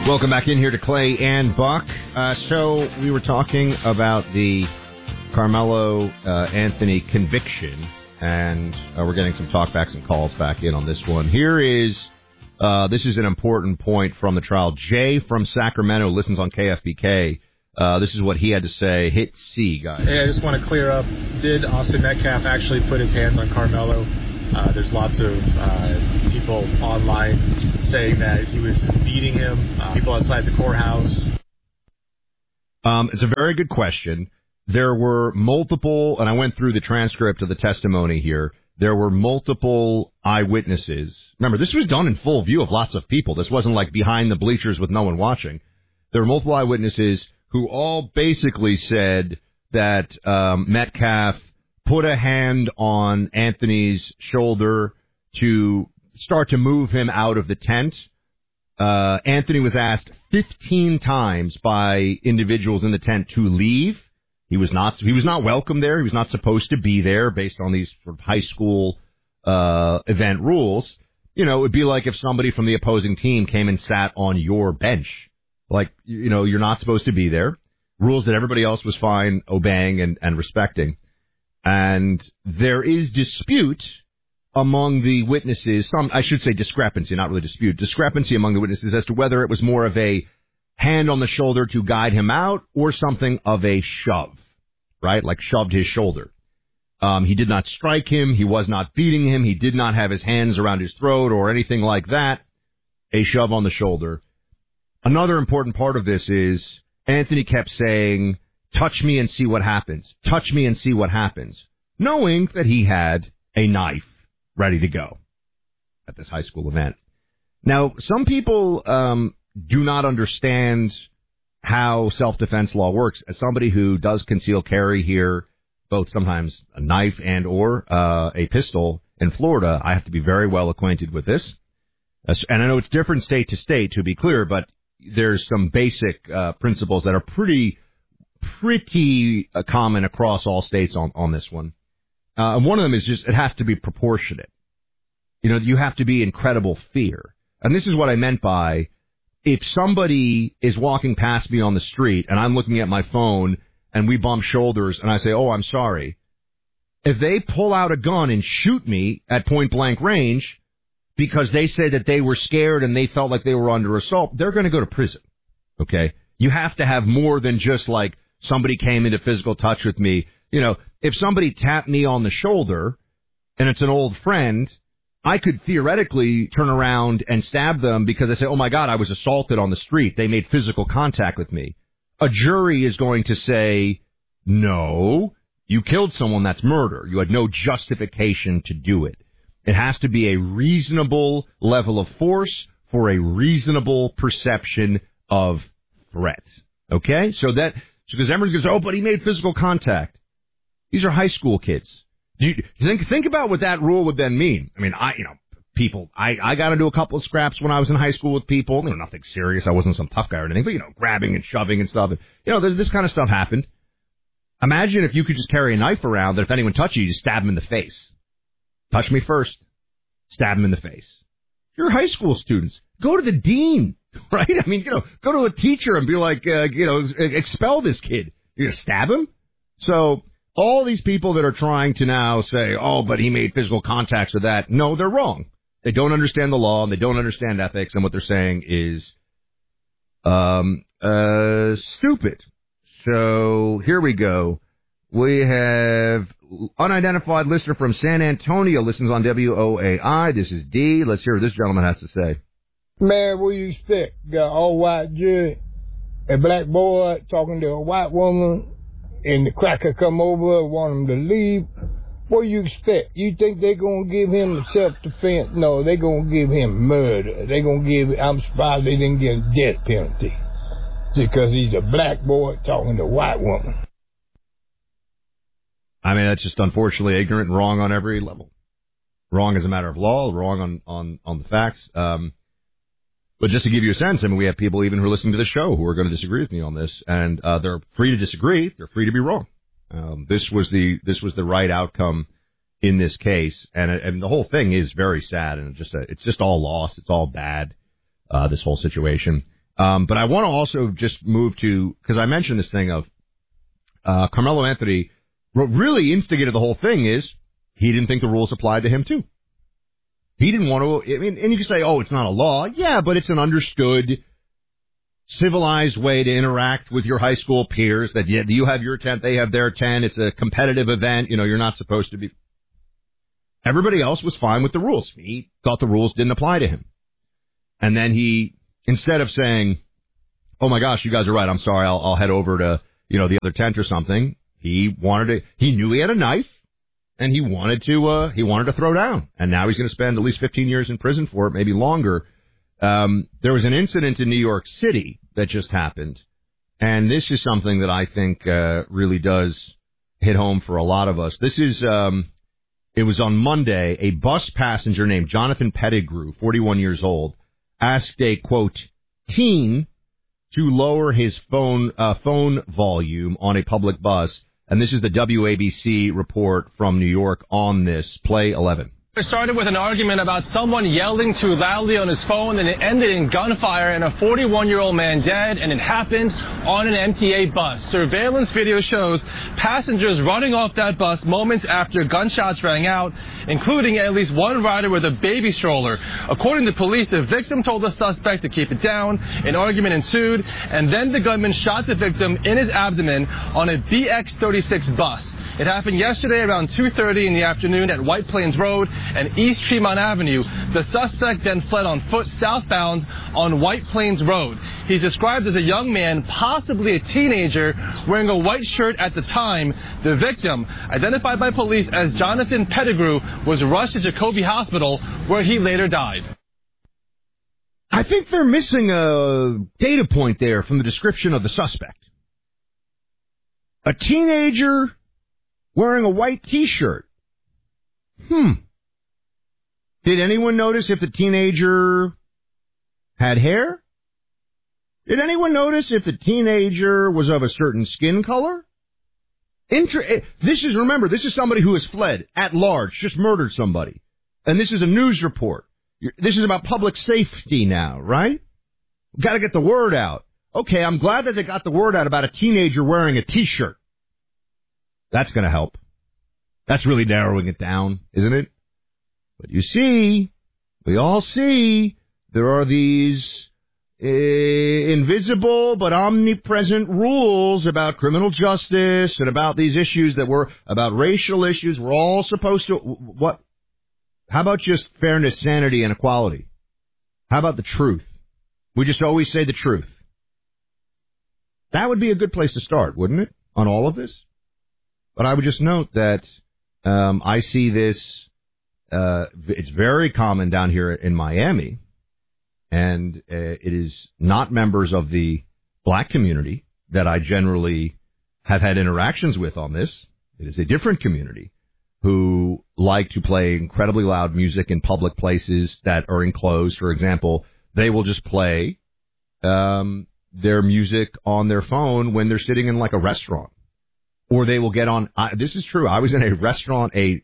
Welcome back in here to Clay and Buck. So we were talking about the Carmelo Anthony conviction, and we're getting some talkbacks and calls back in on this one. This is an important point from the trial. Jay from Sacramento listens on KFBK. This is what he had to say. Hit C, guys. Hey, I just want to clear up. Did Austin Metcalf actually put his hands on Carmelo? There's lots of people online saying that he was beating him, people outside the courthouse. It's a very good question. There were multiple, and I went through the transcript of the testimony here. There were multiple eyewitnesses. Remember, this was done in full view of lots of people. This wasn't like behind the bleachers with no one watching. There were multiple eyewitnesses who all basically said that Metcalf put a hand on Anthony's shoulder to start to move him out of the tent. Anthony was asked 15 times by individuals in the tent to leave. He was not welcome there. He was not supposed to be there based on these sort of high school event rules. You know, it would be like if somebody from the opposing team came and sat on your bench. Like, you know, you're not supposed to be there. Rules that everybody else was fine obeying and respecting. And there is dispute among the witnesses, discrepancy, not really dispute, discrepancy among the witnesses as to whether it was more of a hand on the shoulder to guide him out or something of a shove, right? Like shoved his shoulder. He did not strike him. He was not beating him. He did not have his hands around his throat or anything like that. A shove on the shoulder. Another important part of this is Anthony kept saying, touch me and see what happens. Touch me and see what happens. Knowing that he had a knife ready to go at this high school event. Now, some people do not understand how self-defense law works. As somebody who does conceal carry here, both sometimes a knife and or a pistol in Florida, I have to be very well acquainted with this. And I know it's different state to state, to be clear, but there's some basic principles that are pretty common across all states on this one. And one of them is just it has to be proportionate. You know, you have to be incredible fear. And this is what I meant by if somebody is walking past me on the street and I'm looking at my phone and we bump shoulders and I say, oh, I'm sorry. If they pull out a gun and shoot me at point blank range because they say that they were scared and they felt like they were under assault, they're going to go to prison. Okay? You have to have more than just like somebody came into physical touch with me. You know, if somebody tapped me on the shoulder and it's an old friend, I could theoretically turn around and stab them because I say, oh, my God, I was assaulted on the street. They made physical contact with me. A jury is going to say, no, you killed someone. That's murder. You had no justification to do it. It has to be a reasonable level of force for a reasonable perception of threat. Okay? So because everyone's going to say, oh, but he made physical contact. These are high school kids. Do you think about what that rule would then mean? I mean, I got into a couple of scraps when I was in high school with people. You know, nothing serious. I wasn't some tough guy or anything, but, you know, grabbing and shoving and stuff. You know, this kind of stuff happened. Imagine if you could just carry a knife around that if anyone touched you, you just stab them in the face. Touch me first. Stab them in the face. You're high school students. Go to the dean, right? I mean, you know, go to a teacher and be like, expel this kid. You're going to stab him? So all these people that are trying to now say, oh, but he made physical contacts with that. No, they're wrong. They don't understand the law and they don't understand ethics. And what they're saying is stupid. So here we go. We have unidentified listener from San Antonio listens on WOAI. This is D. Let's hear what this gentleman has to say. Man, what do you expect? Got an all-white judge, a black boy talking to a white woman, and the cracker come over, want him to leave. What do you expect? You think they're going to give him self-defense? No, they're going to give him murder. They're going to give, I'm surprised they didn't get a death penalty. Because he's a black boy talking to a white woman. I mean, that's just unfortunately ignorant and wrong on every level. Wrong as a matter of law, wrong on the facts. But just to give you a sense, I mean, we have people even who are listening to the show who are going to disagree with me on this, and they're free to disagree. They're free to be wrong. This was the right outcome in this case, and the whole thing is very sad, and it's just all lost. It's all bad. This whole situation. But I want to also just move to, because I mentioned this thing of Carmelo Anthony. What really instigated the whole thing is he didn't think the rules applied to him, too. He didn't want to, I mean, and you can say, oh, it's not a law. Yeah, but it's an understood, civilized way to interact with your high school peers, that you have your tent, they have their tent. It's a competitive event. You know, you're not supposed to be. Everybody else was fine with the rules. He thought the rules didn't apply to him. And then he, instead of saying, oh my gosh, you guys are right, I'm sorry, I'll head over to, the other tent or something, he knew he had a knife, and he wanted to throw down. And now he's going to spend at least 15 years in prison for it, maybe longer. There was an incident in New York City that just happened, and this is something that I think really does hit home for a lot of us. This is, it was on Monday, a bus passenger named Jonathan Pettigrew, 41 years old, asked a, quote, teen to lower his phone volume on a public bus. And this is the WABC report from New York on this. Play 11. It started with an argument about someone yelling too loudly on his phone, and it ended in gunfire and a 41-year-old man dead, and it happened on an MTA bus. Surveillance video shows passengers running off that bus moments after gunshots rang out, including at least one rider with a baby stroller. According to police, the victim told the suspect to keep it down. An argument ensued, and then the gunman shot the victim in his abdomen on a DX36 bus. It happened yesterday around 2:30 in the afternoon at White Plains Road and East Tremont Avenue. The suspect then fled on foot southbound on White Plains Road. He's described as a young man, possibly a teenager, wearing a white shirt at the time. The victim, identified by police as Jonathan Pettigrew, was rushed to Jacobi Hospital, where he later died. I think they're missing a data point there from the description of the suspect. A teenager wearing a white T-shirt. Did anyone notice if the teenager had hair? Did anyone notice if the teenager was of a certain skin color? This is somebody who has fled at large, just murdered somebody. And this is a news report. This is about public safety now, right? We've got to get the word out. Okay, I'm glad that they got the word out about a teenager wearing a T-shirt. That's going to help. That's really narrowing it down, isn't it? But you see, we all see, there are these invisible but omnipresent rules about criminal justice and about these issues about racial issues. We're all supposed to, what? How about just fairness, sanity, and equality? How about the truth? We just always say the truth. That would be a good place to start, wouldn't it, on all of this? But I would just note that I see this, it's very common down here in Miami, and it is not members of the black community that I generally have had interactions with on this. It is a different community who like to play incredibly loud music in public places that are enclosed. For example, they will just play their music on their phone when they're sitting in like a restaurant. Or they will get on. This is true. I was in a restaurant, like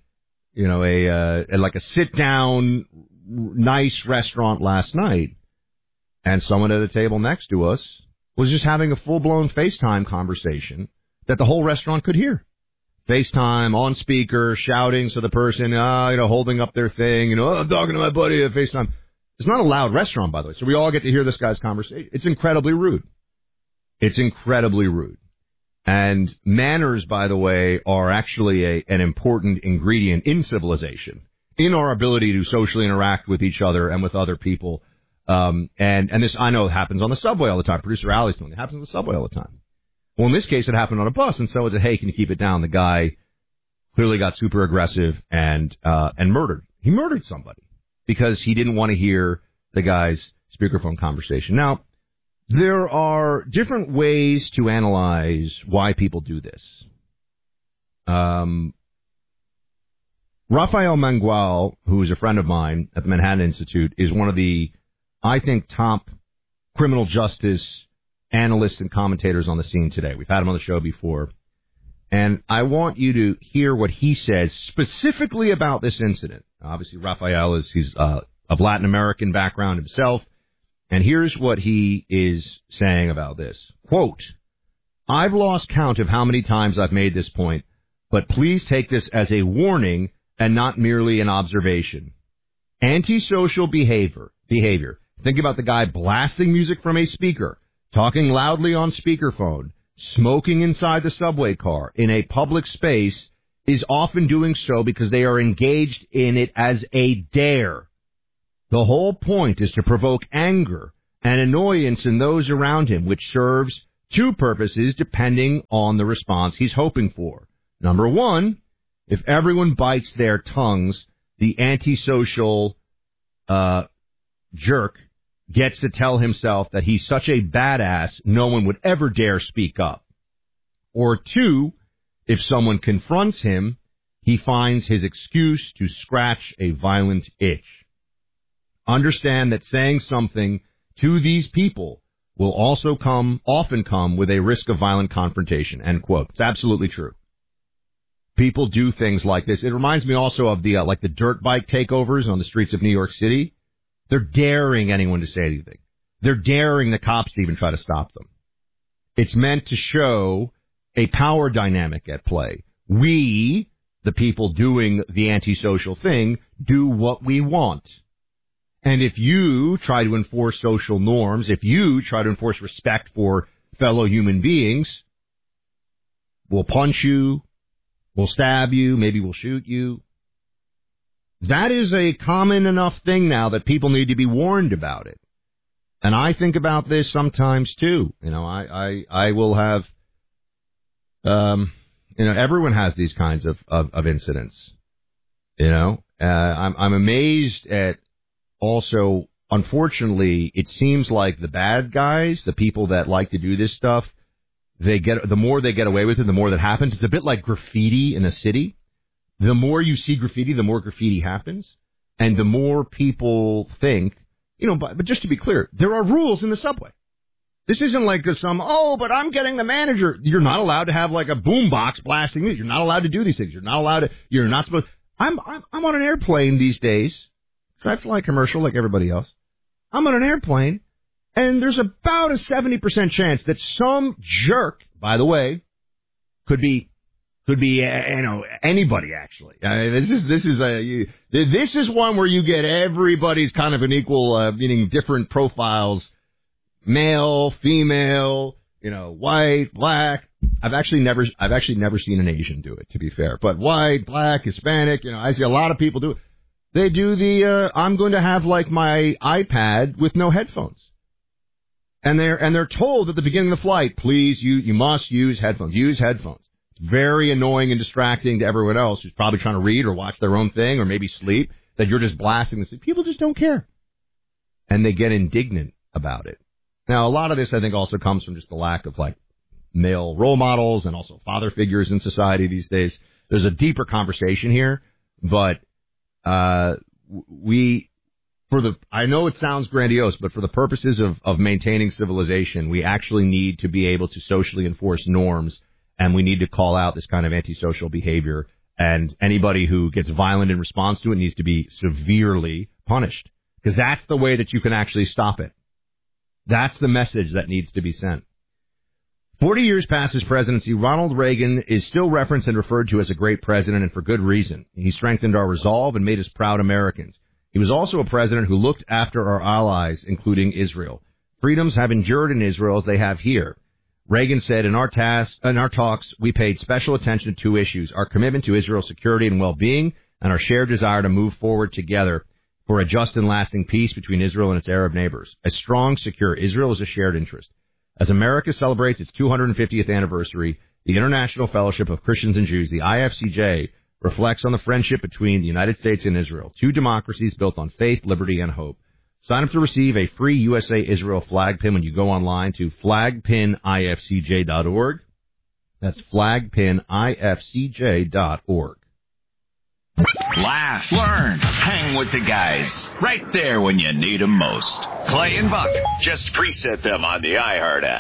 a sit down, nice restaurant last night, and someone at a table next to us was just having a full blown FaceTime conversation that the whole restaurant could hear. FaceTime on speaker, shouting, so the person, holding up their thing, I'm talking to my buddy at FaceTime. It's not a loud restaurant, by the way, so we all get to hear this guy's conversation. It's incredibly rude. It's incredibly rude. And manners, by the way, are actually an important ingredient in civilization, in our ability to socially interact with each other and with other people. And this, I know, happens on the subway all the time. Producer Allie's telling me it happens on the subway all the time. Well, in this case, it happened on a bus, and so it's hey, can you keep it down? The guy clearly got super aggressive and murdered. He murdered somebody because he didn't want to hear the guy's speakerphone conversation. Now, there are different ways to analyze why people do this. Rafael Mangual, who is a friend of mine at the Manhattan Institute, is one of the, I think, top criminal justice analysts and commentators on the scene today. We've had him on the show before. And I want you to hear what he says specifically about this incident. Obviously, Rafael he's of Latin American background himself. And here's what he is saying about this. Quote, I've lost count of how many times I've made this point, but please take this as a warning and not merely an observation. Antisocial behavior. Think about the guy blasting music from a speaker, talking loudly on speakerphone, smoking inside the subway car in a public space is often doing so because they are engaged in it as a dare. The whole point is to provoke anger and annoyance in those around him, which serves two purposes depending on the response he's hoping for. Number one, if everyone bites their tongues, the antisocial jerk gets to tell himself that he's such a badass no one would ever dare speak up. Or two, if someone confronts him, he finds his excuse to scratch a violent itch. Understand that saying something to these people will also often come with a risk of violent confrontation, end quote. It's absolutely true. People do things like this. It reminds me also of the the dirt bike takeovers on the streets of New York City. They're daring anyone to say anything. They're daring the cops to even try to stop them. It's meant to show a power dynamic at play. We, the people doing the antisocial thing, do what we want. And if you try to enforce social norms, if you try to enforce respect for fellow human beings, we'll punch you, we'll stab you, maybe we'll shoot you. That is a common enough thing now that people need to be warned about it. And I think about this sometimes too. You know, I will have, everyone has these kinds of incidents. You know, I'm amazed at also, unfortunately, it seems like the bad guys, the people that like to do this stuff, the more they get away with it, the more that happens. It's a bit like graffiti in a city. The more you see graffiti, the more graffiti happens. And the more people think, but just to be clear, there are rules in the subway. This isn't like but I'm getting the manager. You're not allowed to have like a boombox blasting music. You're not allowed to do these things. You're not supposed. I'm on an airplane these days. So I fly commercial like everybody else. I'm on an airplane, and there's about a 70% chance that some jerk, by the way, could be anybody actually. This is one where you get everybody's kind of an equal, meaning different profiles, male, female, white, black. I've actually never seen an Asian do it, to be fair, but white, black, Hispanic, I see a lot of people do it. They do I'm going to have like my iPad with no headphones. And they're told at the beginning of the flight, please, you must use headphones. Use headphones. It's very annoying and distracting to everyone else who's probably trying to read or watch their own thing or maybe sleep, that you're just blasting this. People just don't care. And they get indignant about it. Now, a lot of this, I think, also comes from just the lack of like male role models and also father figures in society these days. There's a deeper conversation here, but I know it sounds grandiose, but for the purposes of maintaining civilization, we actually need to be able to socially enforce norms, and we need to call out this kind of antisocial behavior, and anybody who gets violent in response to it needs to be severely punished, because that's the way that you can actually stop it. That's the message that needs to be sent. 40 years past his presidency, Ronald Reagan is still referenced and referred to as a great president, and for good reason. He strengthened our resolve and made us proud Americans. He was also a president who looked after our allies, including Israel. Freedoms have endured in Israel as they have here. Reagan said, in our talks, we paid special attention to two issues, our commitment to Israel's security and well-being, and our shared desire to move forward together for a just and lasting peace between Israel and its Arab neighbors. A strong, secure Israel is a shared interest. As America celebrates its 250th anniversary, the International Fellowship of Christians and Jews, the IFCJ, reflects on the friendship between the United States and Israel, two democracies built on faith, liberty, and hope. Sign up to receive a free USA Israel flag pin when you go online to flagpinifcj.org. That's flagpinifcj.org. Laugh, learn, hang with the guys. Right there when you need them most. Clay and Buck. Just preset them on the iHeart app.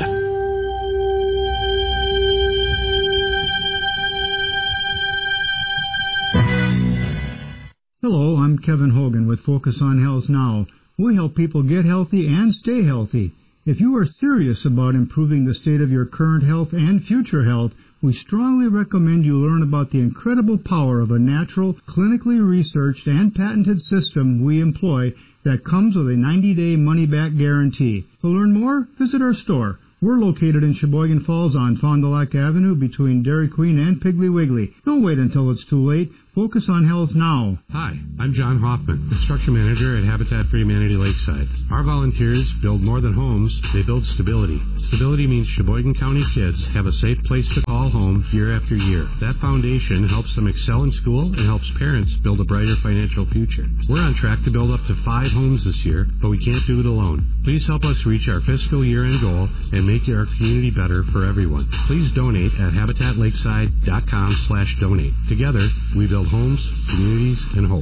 Hello, I'm Kevin Hogan with Focus on Health Now. We help people get healthy and stay healthy. If you are serious about improving the state of your current health and future health, we strongly recommend you learn about the incredible power of a natural, clinically researched and patented system we employ that comes with a 90-day money-back guarantee. To learn more, visit our store. We're located in Sheboygan Falls on Fond du Lac Avenue between Dairy Queen and Piggly Wiggly. Don't wait until it's too late. Focus on health now. Hi, I'm John Hoffman, Construction Manager at Habitat for Humanity Lakeside. Our volunteers build more than homes, they build stability. Stability means Sheboygan County kids have a safe place to call home year after year. That foundation helps them excel in school and helps parents build a brighter financial future. We're on track to build up to 5 homes this year, but we can't do it alone. Please help us reach our fiscal year-end goal and make our community better for everyone. Please donate at habitatlakeside.com/donate. Together, we build homes, communities, and hope.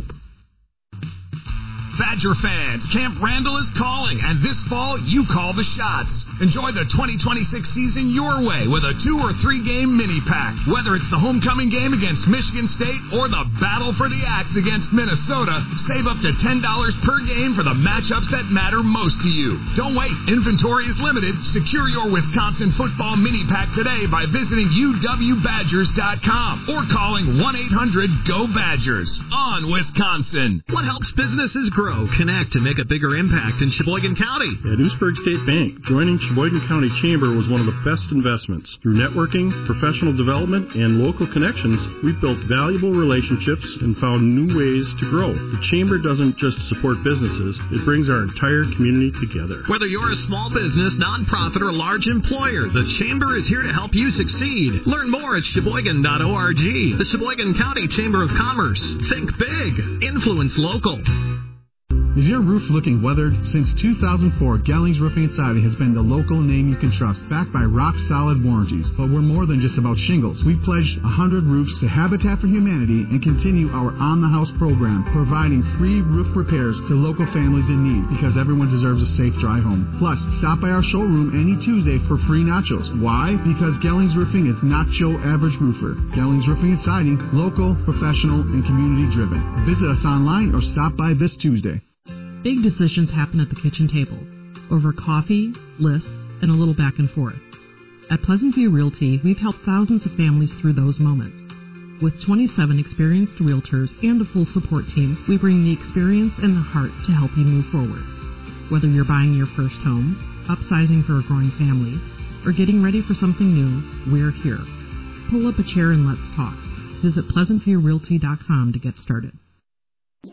Badger fans, Camp Randall is calling, and this fall, you call the shots. Enjoy the 2026 season your way with a 2 or 3 game mini pack. Whether it's the homecoming game against Michigan State or the battle for the axe against Minnesota, save up to $10 per game for the matchups that matter most to you. Don't wait. Inventory is limited. Secure your Wisconsin football mini pack today by visiting uwbadgers.com or calling 1-800-GO-BADGERS. On Wisconsin. What helps businesses grow, connect, and make a bigger impact in Sheboygan County? At Oostburg State Bank, joining Sheboygan County Chamber was one of the best investments. Through networking, professional development, and local connections, we've built valuable relationships and found new ways to grow. The Chamber doesn't just support businesses, it brings our entire community together. Whether you're a small business, nonprofit, or large employer, the Chamber is here to help you succeed. Learn more at Sheboygan.org. The Sheboygan County Chamber of Commerce. Think big. Influence local. Is your roof looking weathered? Since 2004, Gellings Roofing & Siding has been the local name you can trust, backed by rock-solid warranties. But we're more than just about shingles. We've pledged 100 roofs to Habitat for Humanity and continue our on-the-house program, providing free roof repairs to local families in need, because everyone deserves a safe, dry home. Plus, stop by our showroom any Tuesday for free nachos. Why? Because Gellings Roofing is not your average roofer. Gellings Roofing & Siding, local, professional, and community-driven. Visit us online or stop by this Tuesday. Big decisions happen at the kitchen table, over coffee, lists, and a little back and forth. At Pleasant View Realty, we've helped thousands of families through those moments. With 27 experienced realtors and a full support team, we bring the experience and the heart to help you move forward. Whether you're buying your first home, upsizing for a growing family, or getting ready for something new, we're here. Pull up a chair and let's talk. Visit PleasantViewRealty.com to get started.